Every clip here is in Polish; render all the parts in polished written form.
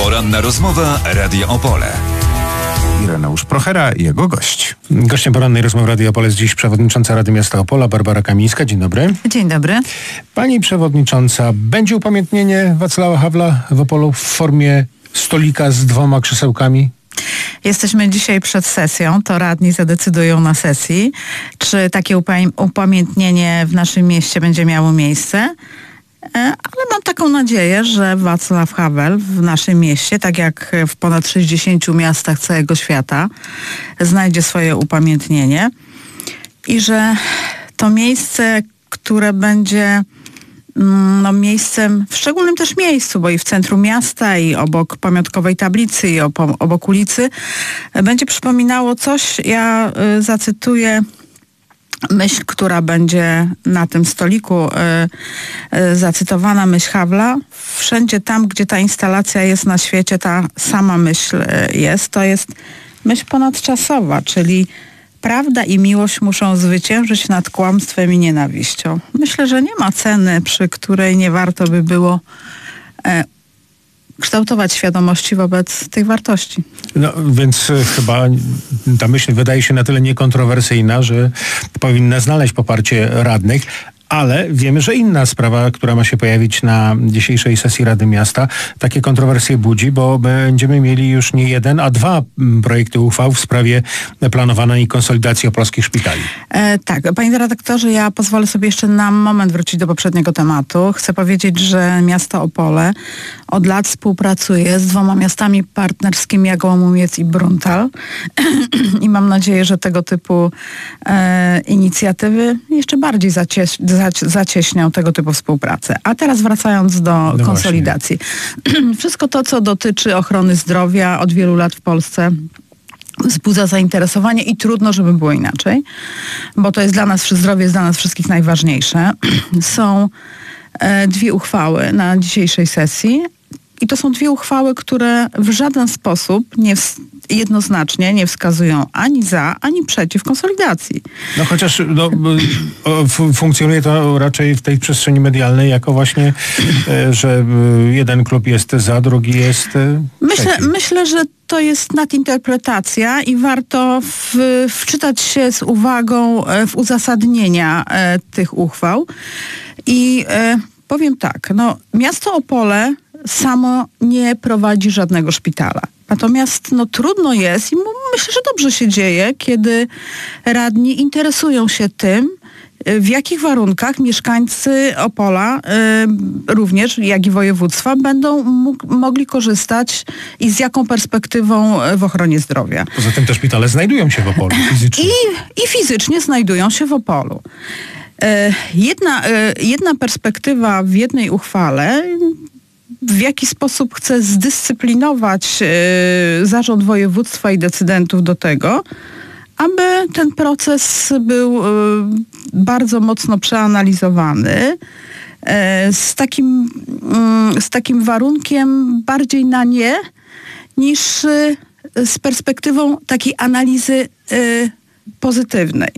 Poranna rozmowa Radia Opole. Ireneusz Prochera i jego gość. Gościem porannej rozmowy Radia Opole jest dziś przewodnicząca Rady Miasta Opola, Barbara Kamińska. Dzień dobry. Dzień dobry. Pani przewodnicząca, będzie upamiętnienie Wacława Hawla w Opolu w formie stolika z 2 krzesełkami? Jesteśmy dzisiaj przed sesją, to radni zadecydują na sesji, czy takie upamiętnienie w naszym mieście będzie miało miejsce. Ale mam taką nadzieję, że Wacław Havel w naszym mieście, tak jak w ponad 60 miastach całego świata, znajdzie swoje upamiętnienie i że to miejsce, które będzie miejscem, w szczególnym też miejscu, bo i w centrum miasta, i obok pamiątkowej tablicy, i obok ulicy, będzie przypominało coś, ja zacytuję myśl, która będzie na tym stoliku zacytowana, myśl Hawla. Wszędzie tam, gdzie ta instalacja jest na świecie, ta sama myśl jest. To jest myśl ponadczasowa, czyli prawda i miłość muszą zwyciężyć nad kłamstwem i nienawiścią. Myślę, że nie ma ceny, przy której nie warto by było kształtować świadomości wobec tych wartości. No więc chyba ta myśl wydaje się na tyle niekontrowersyjna, że powinna znaleźć poparcie radnych. Ale wiemy, że inna sprawa, która ma się pojawić na dzisiejszej sesji Rady Miasta, takie kontrowersje budzi, bo będziemy mieli już nie jeden, a 2 projekty uchwał w sprawie planowanej konsolidacji opolskich szpitali. Tak, panie redaktorze, ja pozwolę sobie jeszcze na moment wrócić do poprzedniego tematu. Chcę powiedzieć, że miasto Opole od lat współpracuje z 2 miastami partnerskimi, jak Łomomiec i Bruntal. I mam nadzieję, że tego typu inicjatywy jeszcze bardziej zacieśnią tego typu współpracę. A teraz wracając do konsolidacji. Wszystko to, co dotyczy ochrony zdrowia od wielu lat w Polsce wzbudza zainteresowanie i trudno, żeby było inaczej, bo to jest dla nas, zdrowie jest dla nas wszystkich najważniejsze. Są 2 uchwały na dzisiejszej sesji i to są 2 uchwały, które w żaden sposób jednoznacznie nie wskazują ani za, ani przeciw konsolidacji. No chociaż funkcjonuje to raczej w tej przestrzeni medialnej jako właśnie, że jeden klub jest za, drugi jest Myślę, że to jest nadinterpretacja i warto wczytać się z uwagą w uzasadnienia tych uchwał. I powiem tak, miasto Opole samo nie prowadzi żadnego szpitala. Natomiast trudno jest i myślę, że dobrze się dzieje, kiedy radni interesują się tym, w jakich warunkach mieszkańcy Opola, również jak i województwa, będą mogli korzystać i z jaką perspektywą w ochronie zdrowia. Poza tym te szpitale znajdują się w Opolu fizycznie. I fizycznie znajdują się w Opolu. Jedna perspektywa w jednej uchwale, w jaki sposób chce zdyscyplinować zarząd województwa i decydentów do tego, aby ten proces był bardzo mocno przeanalizowany, z takim warunkiem bardziej na nie, niż z perspektywą takiej analizy pozytywnej.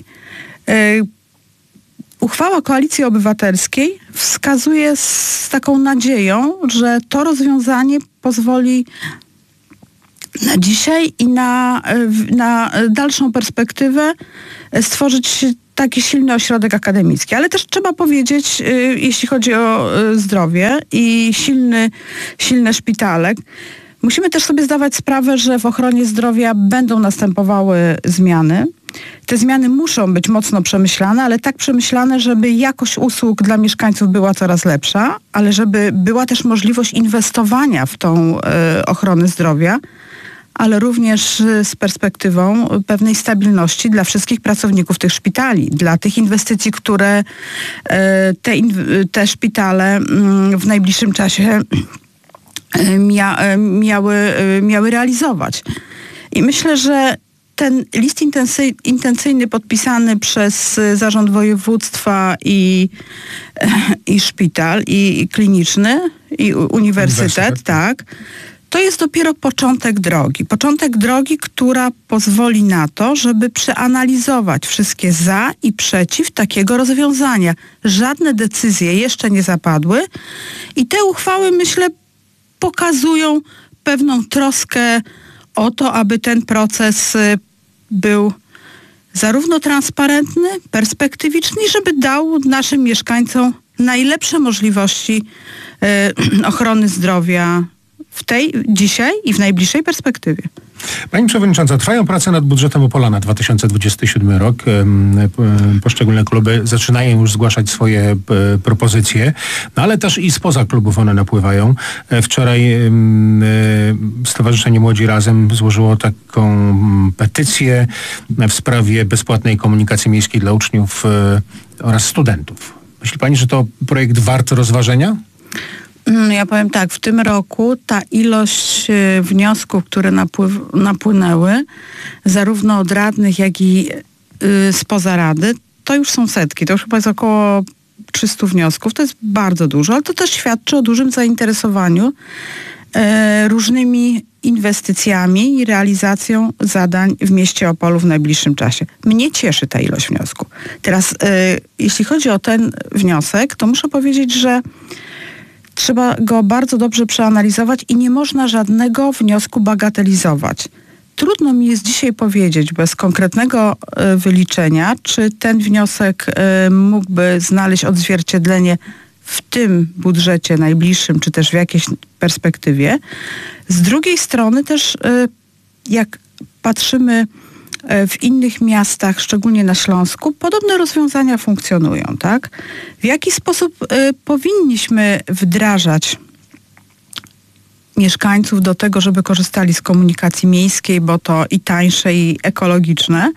Uchwała Koalicji Obywatelskiej wskazuje z taką nadzieją, że to rozwiązanie pozwoli na dzisiaj i na dalszą perspektywę stworzyć taki silny ośrodek akademicki. Ale też trzeba powiedzieć, jeśli chodzi o zdrowie i silne szpitale, musimy też sobie zdawać sprawę, że w ochronie zdrowia będą następowały zmiany. Te zmiany muszą być mocno przemyślane, ale tak przemyślane, żeby jakość usług dla mieszkańców była coraz lepsza, ale żeby była też możliwość inwestowania w tą ochronę zdrowia, ale również z perspektywą pewnej stabilności dla wszystkich pracowników tych szpitali, dla tych inwestycji, które te szpitale w najbliższym czasie miały realizować. I myślę, że ten list intencyjny podpisany przez Zarząd Województwa i szpital, i kliniczny, i uniwersytet, tak, to jest dopiero początek drogi. Początek drogi, która pozwoli na to, żeby przeanalizować wszystkie za i przeciw takiego rozwiązania. Żadne decyzje jeszcze nie zapadły i te uchwały, myślę, pokazują pewną troskę o to, aby ten proces był zarówno transparentny, perspektywiczny i żeby dał naszym mieszkańcom najlepsze możliwości ochrony zdrowia dzisiaj i w najbliższej perspektywie. Pani Przewodnicząca, trwają prace nad budżetem Opola na 2027 rok. Poszczególne kluby zaczynają już zgłaszać swoje propozycje, no ale też i spoza klubów one napływają. Wczoraj Stowarzyszenie Młodzi Razem złożyło taką petycję w sprawie bezpłatnej komunikacji miejskiej dla uczniów oraz studentów. Myśli pani, że to projekt wart rozważenia? Ja powiem tak, w tym roku ta ilość wniosków, które napłynęły, zarówno od radnych, jak i spoza rady, to już są setki. To już chyba jest około 300 wniosków. To jest bardzo dużo, ale to też świadczy o dużym zainteresowaniu różnymi inwestycjami i realizacją zadań w mieście Opolu w najbliższym czasie. Mnie cieszy ta ilość wniosków. Teraz, jeśli chodzi o ten wniosek, to muszę powiedzieć, że trzeba go bardzo dobrze przeanalizować i nie można żadnego wniosku bagatelizować. Trudno mi jest dzisiaj powiedzieć bez konkretnego wyliczenia, czy ten wniosek mógłby znaleźć odzwierciedlenie w tym budżecie najbliższym, czy też w jakiejś perspektywie. Z drugiej strony też jak patrzymy w innych miastach, szczególnie na Śląsku, podobne rozwiązania funkcjonują, tak? W jaki sposób powinniśmy wdrażać mieszkańców do tego, żeby korzystali z komunikacji miejskiej, bo to i tańsze, i ekologiczne,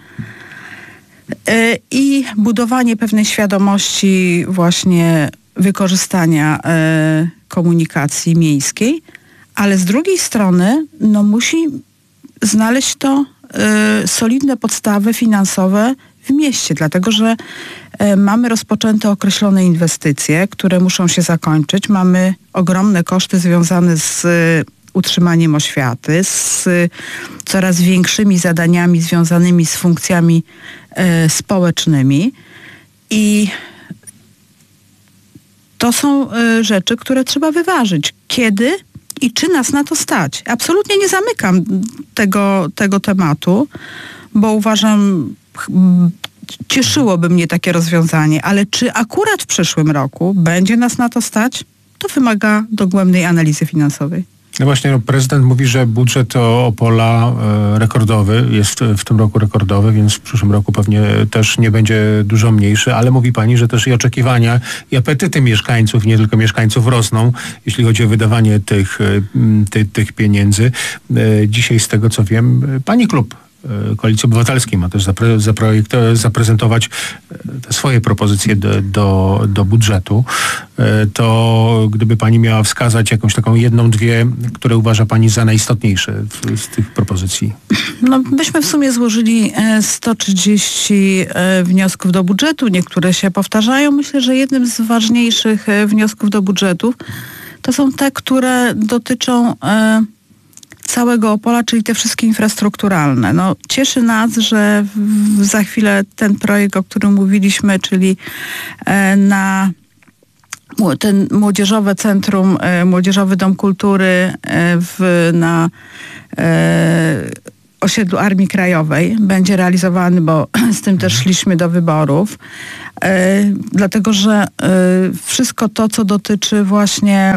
i budowanie pewnej świadomości właśnie wykorzystania komunikacji miejskiej, ale z drugiej strony musi znaleźć to solidne podstawy finansowe w mieście, dlatego że mamy rozpoczęte określone inwestycje, które muszą się zakończyć. Mamy ogromne koszty związane z utrzymaniem oświaty, z coraz większymi zadaniami związanymi z funkcjami społecznymi i to są rzeczy, które trzeba wyważyć. Kiedy i czy nas na to stać? Absolutnie nie zamykam tego tematu, bo uważam, cieszyłoby mnie takie rozwiązanie, ale czy akurat w przyszłym roku będzie nas na to stać? To wymaga dogłębnej analizy finansowej. No właśnie, prezydent mówi, że budżet Opola rekordowy, jest w tym roku rekordowy, więc w przyszłym roku pewnie też nie będzie dużo mniejszy, ale mówi pani, że też i oczekiwania i apetyty mieszkańców, nie tylko mieszkańców rosną, jeśli chodzi o wydawanie tych pieniędzy. Dzisiaj z tego co wiem, pani klub Koalicji Obywatelskiej ma też zaprezentować te swoje propozycje do budżetu. To gdyby pani miała wskazać jakąś taką jedną, dwie, które uważa pani za najistotniejsze z tych propozycji? Myśmy w sumie złożyli 130 wniosków do budżetu. Niektóre się powtarzają. Myślę, że jednym z ważniejszych wniosków do budżetu to są te, które dotyczą całego Opola, czyli te wszystkie infrastrukturalne. Cieszy nas, że za chwilę ten projekt, o którym mówiliśmy, czyli na ten młodzieżowe centrum, młodzieżowy dom kultury na osiedlu Armii Krajowej będzie realizowany, bo z tym też szliśmy do wyborów. Dlatego, że wszystko to, co dotyczy właśnie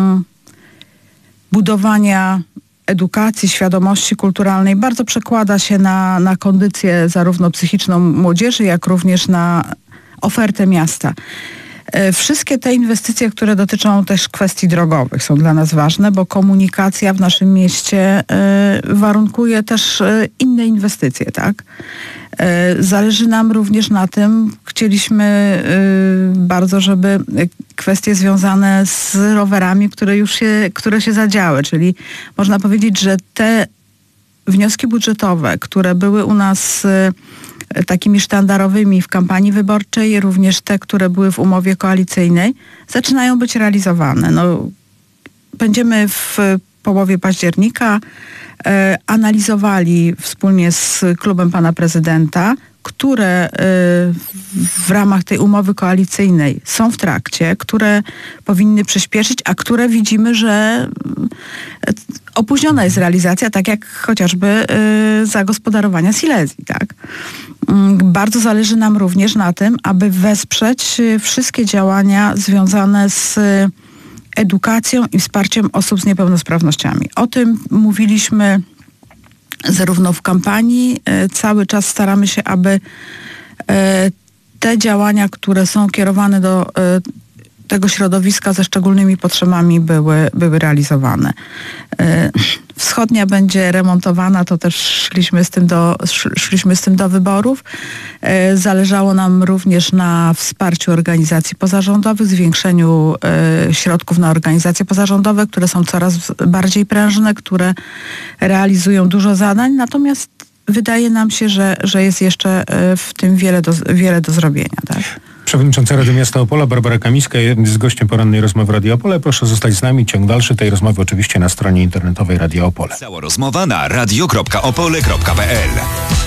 budowania edukacji, świadomości kulturalnej bardzo przekłada się na kondycję zarówno psychiczną młodzieży, jak również na ofertę miasta. Wszystkie te inwestycje, które dotyczą też kwestii drogowych, są dla nas ważne, bo komunikacja w naszym mieście warunkuje też inne inwestycje, tak? Zależy nam również na tym, chcieliśmy bardzo, żeby kwestie związane z rowerami, które się zadziały, czyli można powiedzieć, że te wnioski budżetowe, które były u nas takimi sztandarowymi w kampanii wyborczej, również te, które były w umowie koalicyjnej, zaczynają być realizowane. Będziemy w połowie października analizowali wspólnie z klubem pana prezydenta które w ramach tej umowy koalicyjnej są w trakcie, które powinny przyspieszyć, a które widzimy, że opóźniona jest realizacja, tak jak chociażby zagospodarowania Silesii, tak? Bardzo zależy nam również na tym, aby wesprzeć wszystkie działania związane z edukacją i wsparciem osób z niepełnosprawnościami. O tym mówiliśmy zarówno w kampanii, cały czas staramy się, aby te działania, które są kierowane do tego środowiska ze szczególnymi potrzebami były realizowane. Wschodnia będzie remontowana, to też szliśmy z tym do wyborów. Zależało nam również na wsparciu organizacji pozarządowych, zwiększeniu środków na organizacje pozarządowe, które są coraz bardziej prężne, które realizują dużo zadań, natomiast wydaje nam się, że jest jeszcze w tym wiele do zrobienia. Tak? Przewodnicząca Rady Miasta Opola Barbara Kamińska jest gościem porannej rozmowy Radia Opole. Proszę zostać z nami. Ciąg dalszy tej rozmowy oczywiście na stronie internetowej Radia Opole. Cała rozmowa na radio.opole.pl